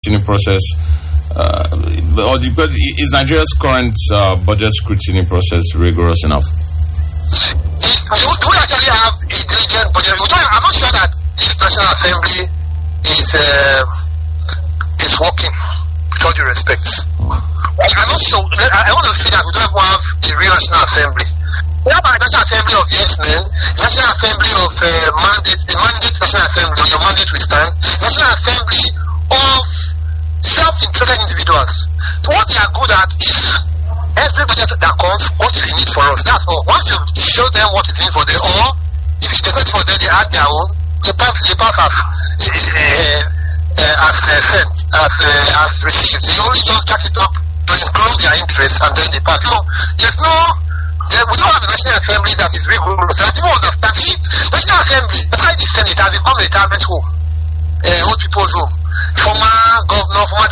scrutiny process, is Nigeria's current budget scrutiny process rigorous enough? Do we actually have a diligent budget? I'm not sure that this National Assembly is working, with all due respect. I'm not sure. I want to say that we don't have a real National Assembly. We have a National Assembly of yes men, National Assembly of mandate, the mandate National Assembly, your mandate will stand, National Assembly of self-interested individuals. So what they are good at is every budget that comes, what is in it for us? That's all. Once you show them what is in it for them, or if it's not for them, they add their own, the pass as received. They only just catch it up to include their interest and then they pass. So we don't have a National Assembly that is rigorous. And people understand, see, National Assembly, aside the Senate, has become a retirement home, old people's home. Former governor, former